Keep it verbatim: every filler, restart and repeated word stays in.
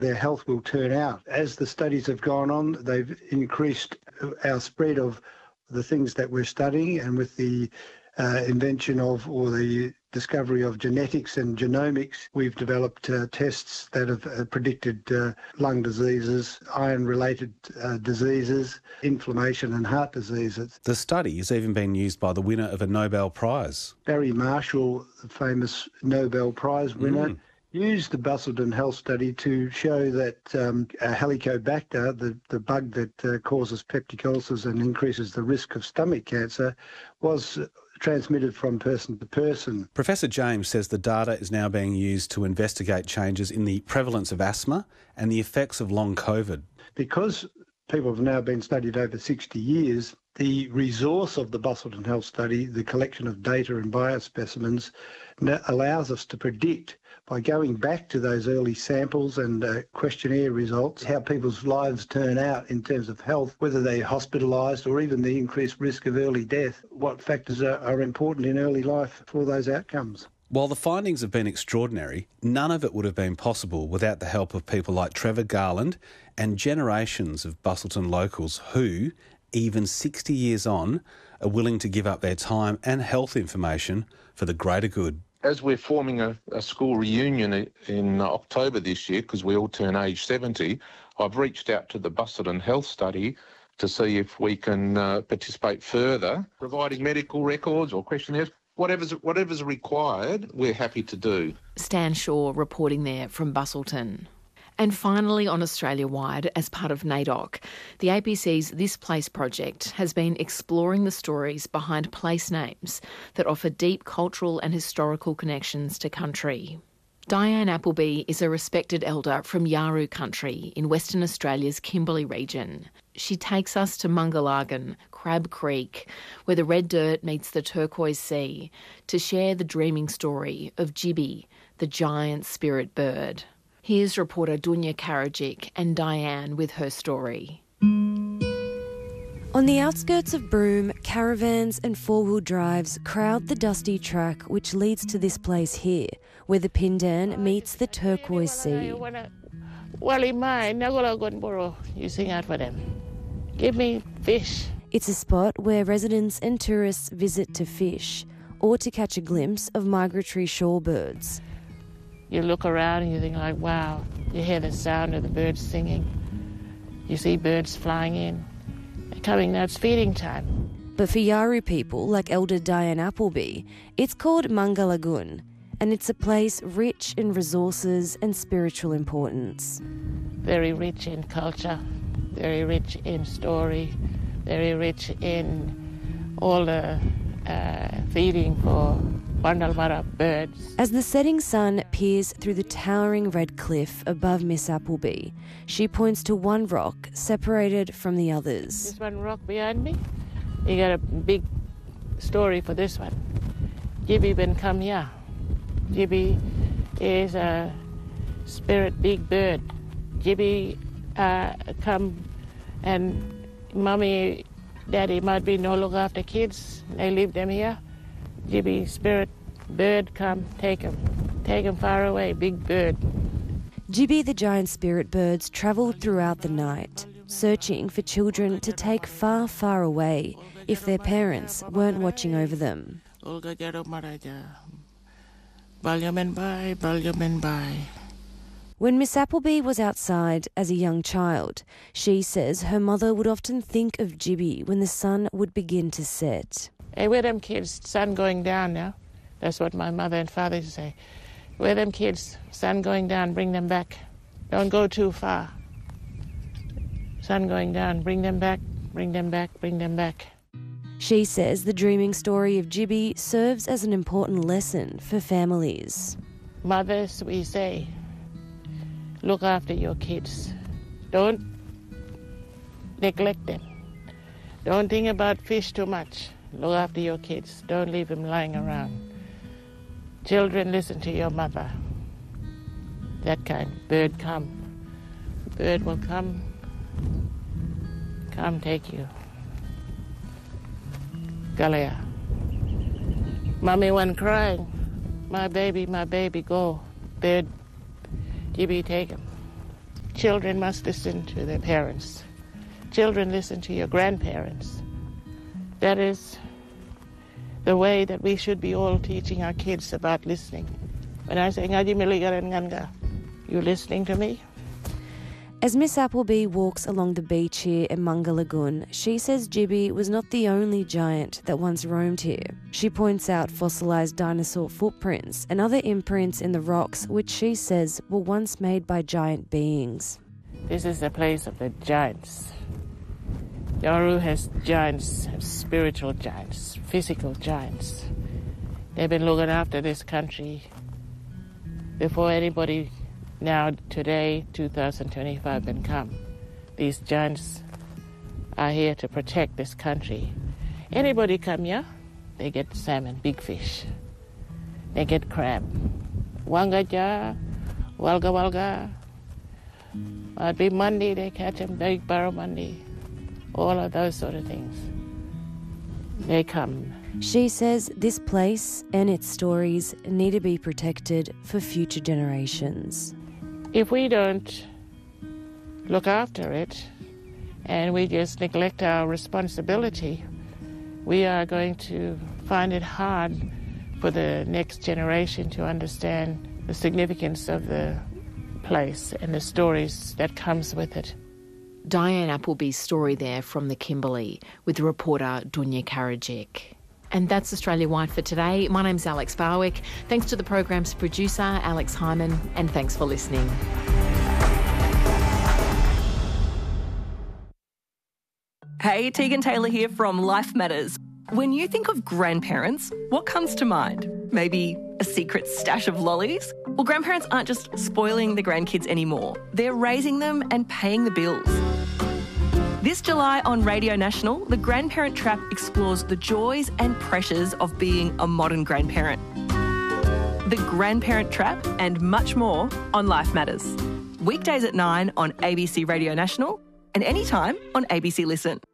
their health will turn out. As the studies have gone on, they've increased our spread of the things that we're studying, and with the uh, invention of or the discovery of genetics and genomics, we've developed uh, tests that have uh, predicted uh, lung diseases, iron-related uh, diseases, inflammation and heart diseases. The study has even been used by the winner of a Nobel Prize. Barry Marshall, the famous Nobel Prize winner, mm. used the Busselton Health Study to show that um, Helicobacter, the, the bug that uh, causes peptic ulcers and increases the risk of stomach cancer, was transmitted from person to person. Professor James says the data is now being used to investigate changes in the prevalence of asthma and the effects of long COVID. Because people have now been studied over sixty years, the resource of the Busselton Health Study, the collection of data and biospecimens, allows us to predict, by going back to those early samples and uh, questionnaire results, how people's lives turn out in terms of health, whether they're hospitalised or even the increased risk of early death, what factors are, are important in early life for those outcomes. While the findings have been extraordinary, none of it would have been possible without the help of people like Trevor Garland and generations of Busselton locals who, even sixty years on, are willing to give up their time and health information for the greater good. As we're forming a, a school reunion in October this year, because we all turn age seventy, I've reached out to the Busselton Health Study to see if we can uh, participate further, providing medical records or questionnaires. Whatever's, whatever's required, we're happy to do. Stan Shaw reporting there from Busselton. And finally, on Australia-wide, as part of NAIDOC, the A B C's This Place project has been exploring the stories behind place names that offer deep cultural and historical connections to country. Diane Appleby is a respected elder from Yawuru country in Western Australia's Kimberley region. She takes us to Mungalagan, Crab Creek, where the red dirt meets the turquoise sea, to share the dreaming story of Jibby, the giant spirit bird. Here's reporter Dunya Karadzic and Diane with her story. On the outskirts of Broome, caravans and four-wheel drives crowd the dusty track which leads to this place here, where the Pindan meets the turquoise sea. You sing out for them. Give me fish. It's a spot where residents and tourists visit to fish or to catch a glimpse of migratory shorebirds. You look around and you think like, wow, you hear the sound of the birds singing. You see birds flying in. They're coming now, it's feeding time. But for Yawuru people like Elder Diane Appleby, it's called Mungalagun, and it's a place rich in resources and spiritual importance. Very rich in culture, very rich in story, very rich in all the uh, feeding for Wandalmara birds. As the setting sun peers through the towering red cliff above Miss Appleby, she points to one rock separated from the others. This one rock behind me, you got a big story for this one. Jibby been come here. Jibby is a spirit big bird. Jibby uh, come and mommy, daddy might be no look after kids. They leave them here. Jibby spirit bird come take him. Take him far away, big bird. Jibby the giant spirit birds travel throughout the night, searching for children to take far, far away if their parents weren't watching over them. When Miss Appleby was outside as a young child, she says her mother would often think of Jibby when the sun would begin to set. Hey, where them kids? Sun going down now. That's what my mother and father used to say. Where them kids? Sun going down, bring them back. Don't go too far. Sun going down, bring them back, bring them back, bring them back. She says the dreaming story of Jibby serves as an important lesson for families. Mothers, we say, look after your kids. Don't neglect them. Don't think about fish too much. Look after your kids. Don't leave them lying around. Children, listen to your mother. That kind. Bird come. Bird will come. Come take you. Galea. Mommy one crying. My baby, my baby, go. Bird, Jibby, take him. children must listen to their parents. Children, listen to your grandparents. That is the way that we should be all teaching our kids about listening. When I say, Ngaji Miligaran Nganga, you listening to me? As Miss Appleby walks along the beach here in Munga Lagoon, she says Jibby was not the only giant that once roamed here. She points out fossilised dinosaur footprints and other imprints in the rocks which she says were once made by giant beings. This is the place of the giants. Nauru has giants, spiritual giants, physical giants. They've been looking after this country before anybody now, today, two thousand twenty-five, can come. These giants are here to protect this country. Anybody come here, they get salmon, big fish. They get crab. Wangaja, walga walga. Might be Monday, they catch them, big barramundi. All of those sort of things. They come. She says this place and its stories need to be protected for future generations. If we don't look after it and we just neglect our responsibility, we are going to find it hard for the next generation to understand the significance of the place and the stories that comes with it. Diane Appleby's story there from the Kimberley with reporter Dunya Karadzic. And that's Australia Wide for today. My name's Alex Barwick. Thanks to the program's producer, Alex Hyman, and thanks for listening. Hey, Tegan Taylor here from Life Matters. When you think of grandparents, what comes to mind? Maybe a secret stash of lollies? Well, grandparents aren't just spoiling the grandkids anymore. They're raising them and paying the bills. This July on Radio National, The Grandparent Trap explores the joys and pressures of being a modern grandparent. The Grandparent Trap and much more on Life Matters. Weekdays at nine on A B C Radio National and anytime on A B C Listen.